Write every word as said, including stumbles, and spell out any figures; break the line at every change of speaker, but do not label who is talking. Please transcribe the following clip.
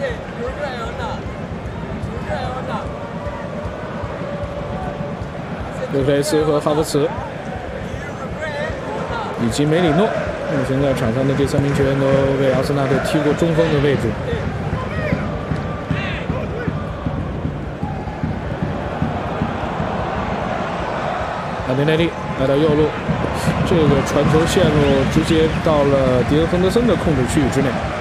尤佩斯和哈弗茨以及梅里诺，目前在场上的这三名球员都为阿森纳队踢过中锋的位置。阿德内利来到右路，这个传球线路直接到了迪恩亨德森的控制区域之内。